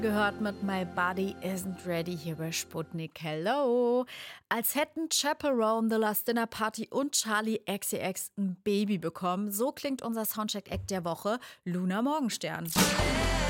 Gehört mit My Body Isn't Ready hier bei Sputnik. Hello! Als hätten Chaperone, The Last Dinner Party und Charlie XCX ein Baby bekommen. So klingt unser Soundcheck-Act der Woche, Luna Morgenstern.